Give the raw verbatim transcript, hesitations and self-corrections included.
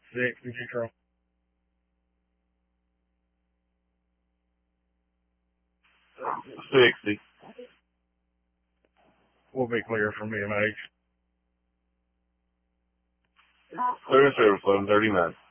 Sixty control. Sixty. We'll be clear from B M H. Clear service eleven thirty-nine.